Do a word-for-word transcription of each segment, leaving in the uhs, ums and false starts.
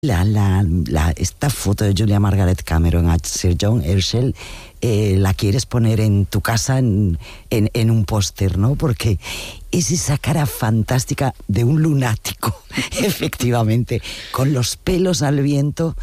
La, la, la, esta foto de Julia Margaret Cameron a Sir John Herschel eh, la quieres poner en tu casa en, en, en un póster, ¿no? Porque es esa cara fantástica de un lunático, efectivamente, con los pelos al viento,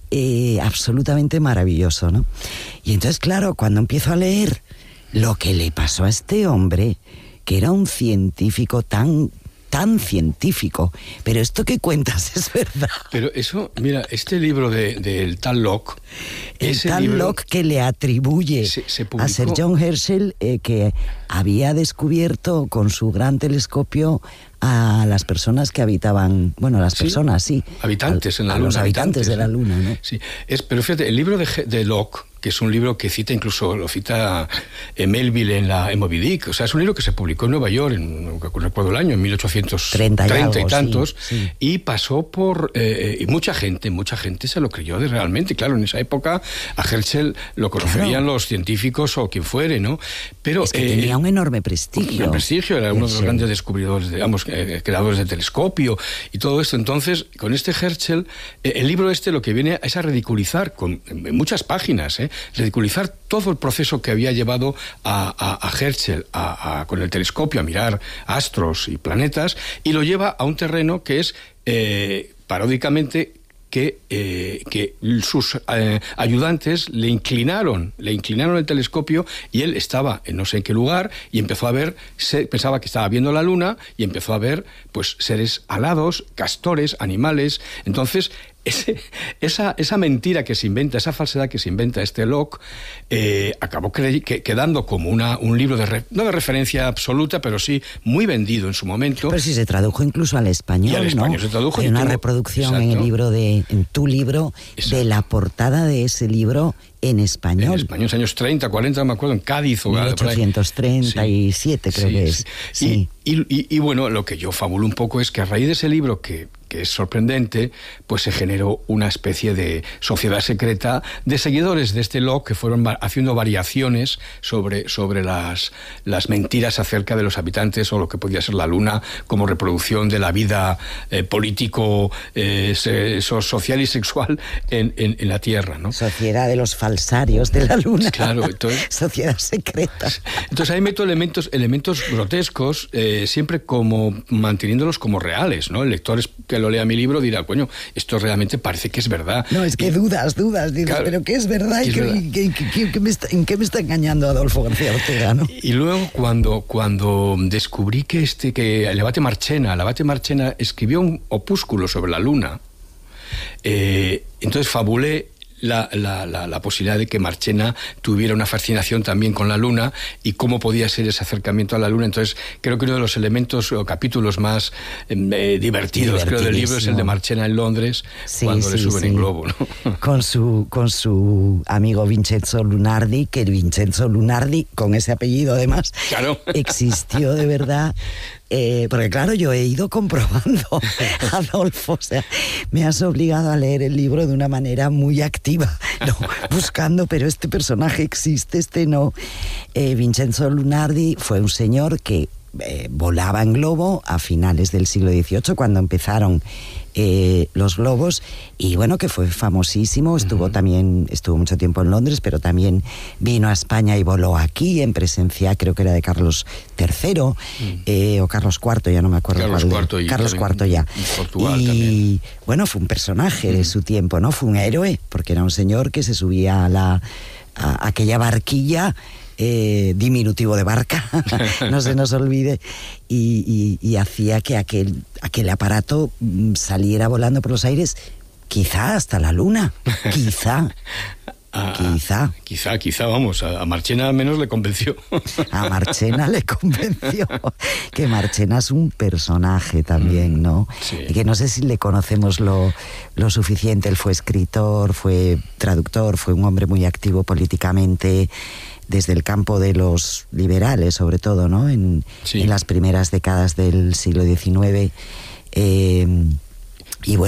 eh, absolutamente maravilloso, ¿no? Y entonces, claro, cuando empiezo a leer lo que le pasó a este hombre, que era un científico tan... tan científico, pero esto que cuentas es verdad. Pero eso, mira, este libro del de, de tal Locke, el ese tal libro Locke que le atribuye se, se publicó, a Sir John Herschel eh, que había descubierto con su gran telescopio a las personas que habitaban, bueno, las sí, personas, sí, habitantes a, en la a luna, los habitantes, habitantes de la luna, ¿no? Sí, es, pero fíjate, el libro de, de Locke, que es un libro que cita, incluso lo cita eh, Melville en la en Moby Dick, o sea, es un libro que se publicó en Nueva York, en, no recuerdo el año, en mil ochocientos treinta y, algo, y tantos, sí, sí. Y pasó por, eh, y mucha gente, mucha gente se lo creyó de realmente, claro, en esa época a Herschel lo conocerían claro. los científicos o quien fuere, ¿no? Pero es que eh, tenía un enorme prestigio. Un gran prestigio, era uno de los grandes descubridores, digamos, eh, creadores de telescopio y todo esto. Entonces, con este Herschel, eh, el libro este lo que viene es a ridiculizar, con en muchas páginas, eh, ridiculizar todo el proceso que había llevado a, a, a Herschel a, a, con el telescopio a mirar astros y planetas, y lo lleva a un terreno que es, eh, paródicamente, que, eh, que sus eh, ayudantes le inclinaron, le inclinaron el telescopio y él estaba en no sé en qué lugar y empezó a ver, se, pensaba que estaba viendo la luna y empezó a ver pues seres alados, castores, animales. Entonces Ese, esa, esa mentira que se inventa, esa falsedad que se inventa este Locke, eh, acabó cre- que, quedando como una, un libro de re- no de referencia absoluta, pero sí muy vendido en su momento. Pero sí se tradujo incluso al español, y al español ¿no? se tradujo. Hay una tuvo, reproducción exacto. en el libro de, en tu libro, exacto. de la portada de ese libro en español. En español, años treinta, cuarenta, no me acuerdo, en Cádiz o mil ochocientos treinta y siete, sí, creo sí, que es. Sí. Sí. Y, y, y, y bueno, lo que yo fabulo un poco es que a raíz de ese libro que que es sorprendente, pues se generó una especie de sociedad secreta de seguidores de este Locke que fueron haciendo variaciones sobre, sobre las, las mentiras acerca de los habitantes o lo que podía ser la luna como reproducción de la vida eh, político, eh, se, social y sexual en, en, en la Tierra, ¿no? Sociedad de los falsarios de la luna. Claro, entonces... Sociedad secreta. Entonces ahí meto elementos, elementos grotescos, eh, siempre como manteniéndolos como reales, ¿no? El lector es que lo lea mi libro dirá, coño, esto realmente parece que es verdad. No, es que y, dudas, dudas, dices, claro, pero ¿qué es verdad? ¿Y, es que, verdad? Y, que, que, que me está, ¿en qué me está engañando Adolfo García Ortega, no? Y luego cuando, cuando descubrí que este, que el abate Marchena, el abate Marchena escribió un opúsculo sobre la luna, eh, entonces fabulé La, la, la, la posibilidad de que Marchena tuviera una fascinación también con la luna y cómo podía ser ese acercamiento a la luna. Entonces creo que uno de los elementos o capítulos más eh, divertidos creo del libro es el de Marchena en Londres, sí, cuando sí, le suben sí. en globo, ¿no? Con su, con su amigo Vincenzo Lunardi, que Vincenzo Lunardi, con ese apellido además, claro. existió de verdad. Eh, porque claro, yo he ido comprobando, Adolfo, o sea, me has obligado a leer el libro de una manera muy activa, ¿no? Buscando, pero este personaje existe, este no. Eh, Vincenzo Lunardi fue un señor que eh, volaba en globo a finales del siglo dieciocho, cuando empezaron eh, los globos, y bueno, que fue famosísimo, estuvo uh-huh. también, estuvo mucho tiempo en Londres, pero también vino a España y voló aquí en presencia, creo que era de Carlos tercero, uh-huh. eh, o Carlos cuarto, ya no me acuerdo Carlos cuál. Cuarto y Carlos cuarto ya. Portugal y también. Bueno, fue un personaje uh-huh. de su tiempo, ¿no? Fue un héroe, porque era un señor que se subía a la a, a aquella barquilla, Eh, diminutivo de barca, no se nos olvide, y, y, y hacía que aquel, aquel aparato saliera volando por los aires, quizá hasta la luna, quizá. Ah, quizá. Quizá, quizá, vamos, a, a Marchena al menos le convenció. A Marchena le convenció. Que Marchena es un personaje también, ¿no? Sí. Y que no sé si le conocemos lo, lo suficiente. Él fue escritor, fue traductor, fue un hombre muy activo políticamente, desde el campo de los liberales, sobre todo, ¿no? En, sí. en las primeras décadas del siglo diecinueve. Eh, y bueno,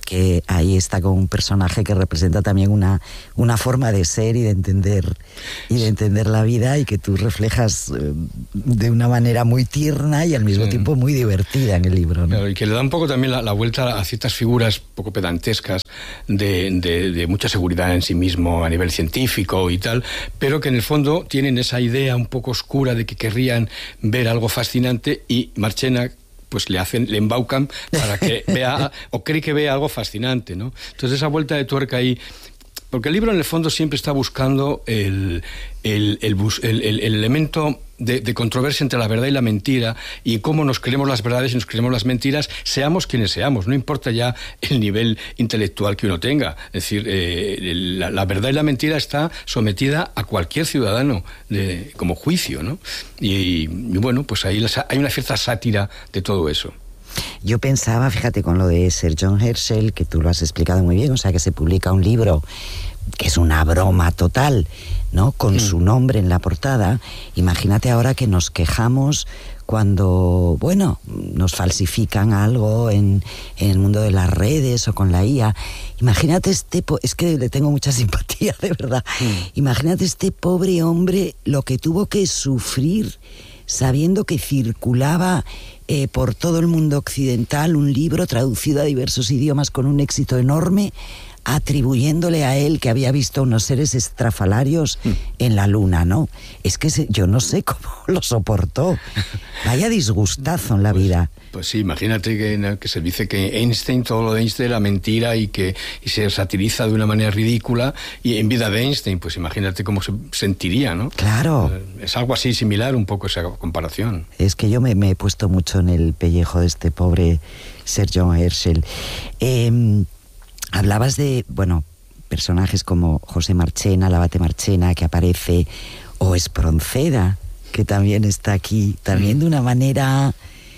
que ahí está con un personaje que representa también una, una forma de ser y de entender y de entender la vida, y que tú reflejas eh, de una manera muy tierna y al mismo sí. tiempo muy divertida en el libro, ¿no? Claro, y que le da un poco también la, la vuelta a ciertas figuras poco pedantescas de, de, de mucha seguridad en sí mismo a nivel científico y tal, pero que en el fondo tienen esa idea un poco oscura de que querrían ver algo fascinante, y Marchena pues le hacen, le embaucan para que vea o cree que vea algo fascinante, ¿no? Entonces esa vuelta de tuerca ahí, porque el libro en el fondo siempre está buscando el, el, el, el, el, el elemento de, de controversia entre la verdad y la mentira, y cómo nos creemos las verdades y nos creemos las mentiras, seamos quienes seamos, no importa ya el nivel intelectual que uno tenga. Es decir, eh, la, la verdad y la mentira está sometida a cualquier ciudadano de, como juicio, ¿no? Y, y bueno, pues ahí las, hay una cierta sátira de todo eso. Yo pensaba, fíjate, con lo de Sir John Herschel, que tú lo has explicado muy bien, o sea, que se publica un libro que es una broma total, ¿no? Con mm. su nombre en la portada. Imagínate ahora que nos quejamos cuando, bueno, nos falsifican algo en, en el mundo de las redes o con la I A. Imagínate este, po- es que le tengo mucha simpatía, de verdad. Mm. Imagínate este pobre hombre lo que tuvo que sufrir sabiendo que circulaba eh, por todo el mundo occidental un libro traducido a diversos idiomas con un éxito enorme, atribuyéndole a él que había visto unos seres estrafalarios mm. en la luna, ¿no? Es que se, yo no sé cómo lo soportó. Vaya disgustazo en la pues, vida. Pues sí, imagínate que, que se dice que Einstein, todo lo de Einstein era mentira y que y se satiriza de una manera ridícula, y en vida de Einstein, pues imagínate cómo se sentiría, ¿no? Claro. Es algo así similar, un poco esa comparación. Es que yo me, me he puesto mucho en el pellejo de este pobre Sir John Herschel. Eh, Hablabas de, bueno, personajes como José Marchena, el abate Marchena, que aparece, o Espronceda, que también está aquí, también de una manera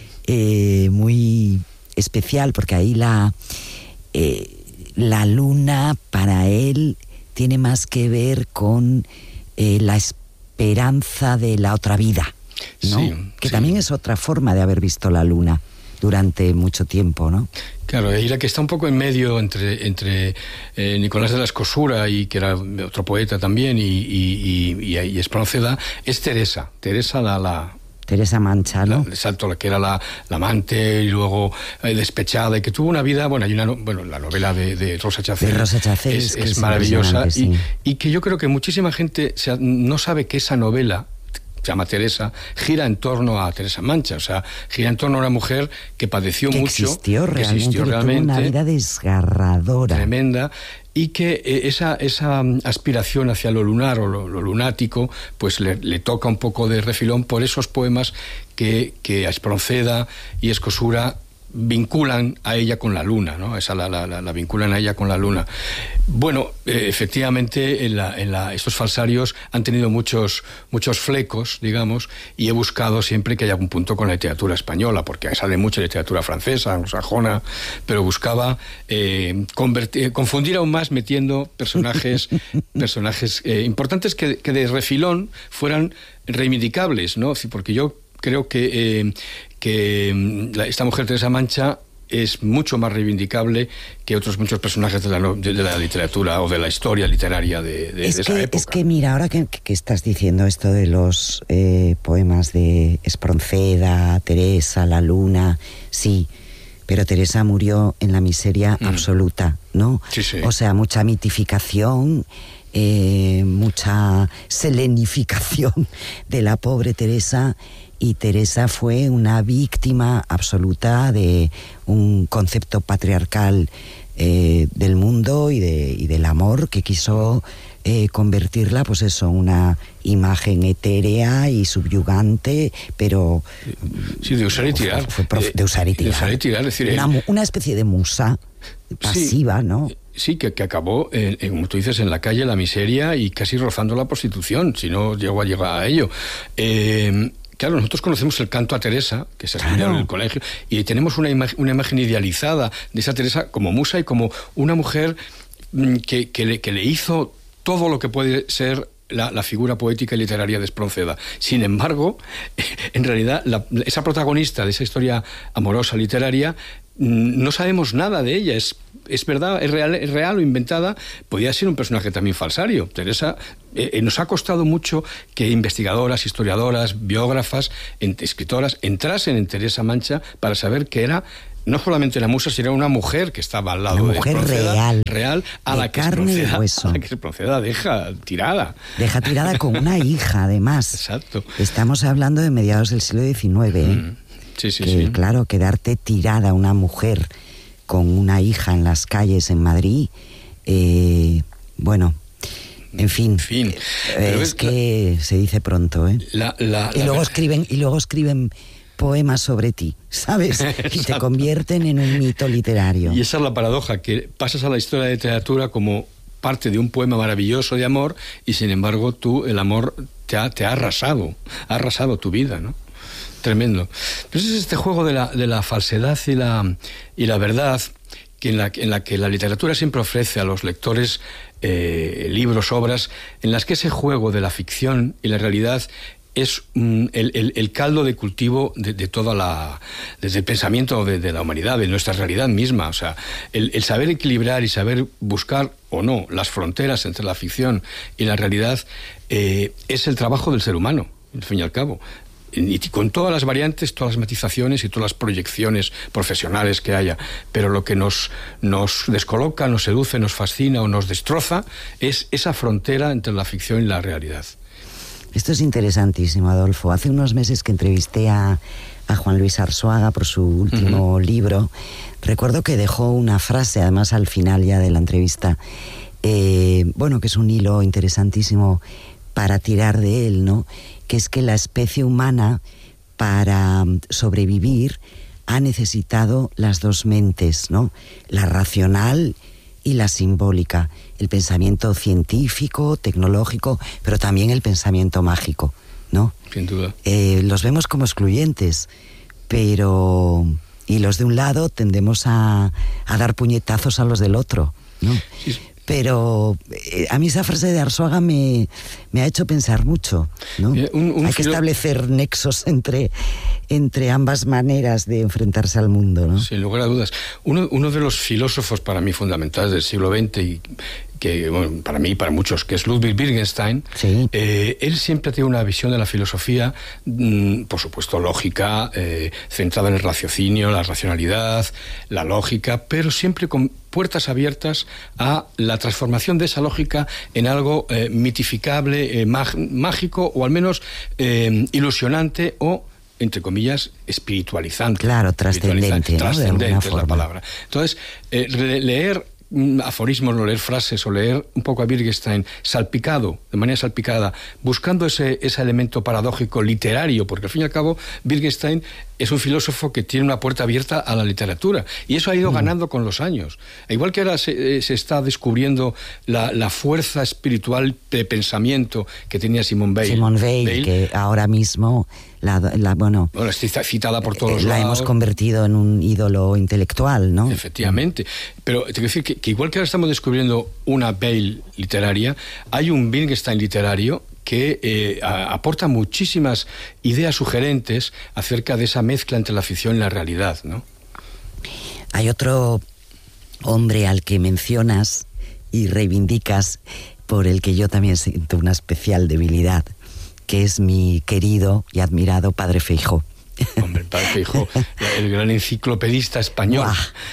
eh, muy especial, porque ahí la, eh, la luna para él tiene más que ver con eh, la esperanza de la otra vida, ¿no? Sí, que sí. también es otra forma de haber visto la luna durante mucho tiempo, ¿no? Claro, y la que está un poco en medio entre, entre eh, Nicolás de la Escosura, y que era otro poeta también, y, y, y, y Espronceda, es Teresa. Teresa la... la Teresa Mancha, ¿no? La, exacto, la que era la, la amante y luego eh, despechada, y que tuvo una vida, bueno, hay una, bueno, la novela de, de Rosa Chacel, de Rosa Chacel es, es, que es, es maravillosa, sí. y, y que yo creo que muchísima gente o sea, no sabe que esa novela, se llama Teresa, gira en torno a Teresa Mancha, o sea, gira en torno a una mujer que padeció que mucho, existió realmente, que existió realmente, tuvo una vida desgarradora, tremenda, y que eh, esa, esa aspiración hacia lo lunar o lo, lo lunático, pues le, le toca un poco de refilón por esos poemas que, que a Espronceda y Escosura vinculan a ella con la luna, ¿no? Esa la, la, la, la vinculan a ella con la luna. Bueno, eh, efectivamente, en la, en la, estos falsarios han tenido muchos, muchos flecos, digamos, y he buscado siempre que haya algún punto con la literatura española, porque sale mucha literatura francesa, anglosajona, pero buscaba eh, convertir, confundir aún más metiendo personajes, personajes eh, importantes que, que de refilón fueran reivindicables, ¿no? Porque yo creo que, eh, que la, esta mujer Teresa Mancha es mucho más reivindicable que otros muchos personajes de la, de, de la literatura o de la historia literaria de, de, es de esa que, época. Es que mira, ahora que, que estás diciendo esto de los eh, poemas de Espronceda, Teresa, La Luna, sí, pero Teresa murió en la miseria mm. absoluta, ¿no? Sí, sí. O sea, mucha mitificación, eh, mucha selenificación de la pobre Teresa. Y Teresa fue una víctima absoluta de un concepto patriarcal eh, del mundo y, de, y del amor que quiso eh, convertirla, pues eso, una imagen etérea y subyugante, pero... Sí, de usar y tirar. Fue, fue prof, de usar y tirar. De usar y tirar, es decir... Una, una especie de musa pasiva, sí, ¿no? Sí, que, que acabó, en, en, como tú dices, en la calle, la miseria y casi rozando la prostitución, si no llegó a llegar a ello. Eh... Claro, nosotros conocemos el canto a Teresa, que se estudió claro. en el colegio, y tenemos una, ima- una imagen idealizada de esa Teresa como musa y como una mujer que, que, le, que le hizo todo lo que puede ser la, la figura poética y literaria de Espronceda. Sin embargo, en realidad, la, esa protagonista de esa historia amorosa literaria, no sabemos nada de ella. Es, es verdad, es real, es real o inventada. Podía ser un personaje también falsario. Teresa, eh, nos ha costado mucho que investigadoras, historiadoras, biógrafas, en, escritoras entrasen en Teresa Mancha para saber que era no solamente una musa, sino una mujer que estaba al lado una de mujer Espronceda, real, real a, de la que carne y hueso. a la que Espronceda deja tirada. Deja tirada con una hija, además. Exacto. Estamos hablando de mediados del siglo diecinueve, ¿eh? Mm. Sí, sí, que, sí. Claro, quedarte tirada una mujer con una hija en las calles en Madrid, eh, bueno, en fin, En fin. Eh, es que la, se dice pronto, ¿eh? La, la, y la luego verdad. escriben y luego escriben poemas sobre ti, ¿sabes? Y te convierten en un mito literario. Y esa es la paradoja, que pasas a la historia de literatura como parte de un poema maravilloso de amor y sin embargo tú, el amor te ha, te ha arrasado, ha arrasado tu vida, ¿no? Tremendo. Pero ese es este juego de la, de la falsedad y la, y la verdad, que en, la, en la que la literatura siempre ofrece a los lectores eh, libros, obras, en las que ese juego de la ficción y la realidad es mm, el, el, el caldo de cultivo de, de toda la... desde el pensamiento de, de la humanidad, de nuestra realidad misma. O sea, el, el saber equilibrar y saber buscar o no las fronteras entre la ficción y la realidad eh, es el trabajo del ser humano, al fin y al cabo. Y con todas las variantes, todas las matizaciones y todas las proyecciones profesionales que haya. Pero lo que nos, nos descoloca, nos seduce, nos fascina o nos destroza es esa frontera entre la ficción y la realidad. Esto es interesantísimo, Adolfo. Hace unos meses que entrevisté a, a Juan Luis Arzuaga por su último uh-huh. libro, recuerdo que dejó una frase, además al final ya de la entrevista, eh, bueno, que es un hilo interesantísimo para tirar de él, ¿no? Que es que la especie humana, para sobrevivir, ha necesitado las dos mentes, ¿no? La racional y la simbólica, el pensamiento científico, tecnológico, pero también el pensamiento mágico, ¿no? Sin duda. Eh, los vemos como excluyentes, pero... y los de un lado tendemos a, a dar puñetazos a los del otro, ¿no? Sí. Pero eh, a mí esa frase de Arzuaga me, me ha hecho pensar mucho, ¿no? Un, un Hay que filo... establecer nexos entre, entre ambas maneras de enfrentarse al mundo, ¿no? Sin lugar a dudas. Uno, uno de los filósofos para mí fundamentales del siglo veinte y que, bueno, para mí y para muchos, que es Ludwig Wittgenstein, sí. eh, él siempre tiene una visión de la filosofía, mmm, por supuesto lógica, eh, centrada en el raciocinio, la racionalidad, la lógica, pero siempre con puertas abiertas a la transformación de esa lógica en algo eh, mitificable, eh, mag- mágico o al menos eh, ilusionante o, entre comillas, espiritualizante. Claro, trascendente, ¿no? Trascendente es la palabra. Entonces, eh, leer aforismos, o leer frases, o leer un poco a Wittgenstein salpicado, de manera salpicada, buscando ese, ese elemento paradójico literario, porque al fin y al cabo Wittgenstein es un filósofo que tiene una puerta abierta a la literatura, y eso ha ido mm. ganando con los años. Igual que ahora se, se está descubriendo la, la fuerza espiritual de pensamiento que tenía Simone Weil. Simone Weil, Weil que ahora mismo la, la, bueno, bueno, está citada por todos la lados. hemos convertido en un ídolo intelectual, ¿no? Efectivamente. Pero te quiero decir que, que igual que ahora estamos descubriendo una Weil literaria, hay un Wittgenstein literario que eh, a, aporta muchísimas ideas sugerentes acerca de esa mezcla entre la ficción y la realidad, ¿no? Hay otro hombre al que mencionas y reivindicas, por el que yo también siento una especial debilidad, que es mi querido y admirado Padre Feijóo. Hombre, el Padre Feijóo, el gran enciclopedista español.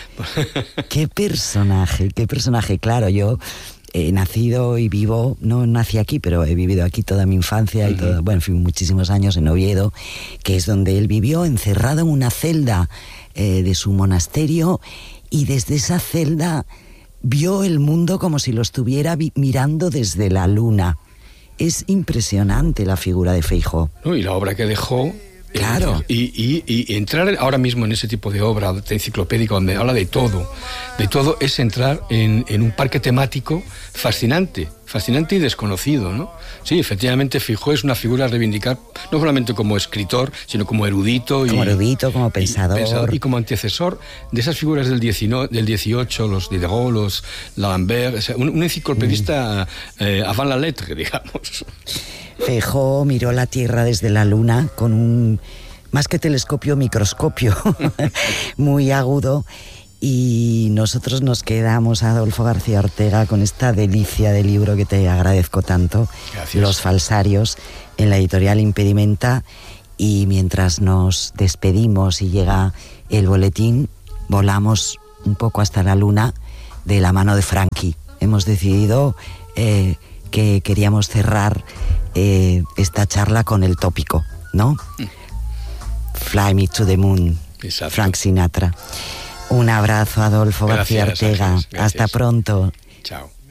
¡Qué personaje, qué personaje! Claro, yo he nacido y vivo, no nací aquí, pero he vivido aquí toda mi infancia y todo, bueno, en fin, muchísimos años en Oviedo, que es donde él vivió, encerrado en una celda eh, de su monasterio, y desde esa celda vio el mundo como si lo estuviera vi- mirando desde la luna. Es impresionante la figura de Feijóo. No, y la obra que dejó Claro. Y, y, y entrar ahora mismo en ese tipo de obra de enciclopédica donde habla de todo, de todo, es entrar en, en un parque temático fascinante, fascinante y desconocido, ¿no? Sí, efectivamente Feijóo es una figura a reivindicar, no solamente como escritor, sino como erudito. Como y, erudito, como pensador. Y, pensador, y como antecesor de esas figuras del, diecinueve, del dieciocho, los Diderot, los L'Alembert, o sea, un, un enciclopedista mm. eh, avant la lettre, digamos. Feijóo miró la Tierra desde la Luna con un, más que telescopio, microscopio muy agudo, y nosotros nos quedamos, Adolfo García Ortega, con esta delicia de libro que te agradezco tanto. Gracias. Los falsarios, en la editorial Impedimenta, y mientras nos despedimos y llega el boletín, volamos un poco hasta la Luna de la mano de Frankie. Hemos decidido eh, que queríamos cerrar Eh, esta charla con el tópico, ¿no? Mm. Fly Me to the Moon. Exacto. Frank Sinatra. Un abrazo, Adolfo García Ortega. Hasta pronto. Chao.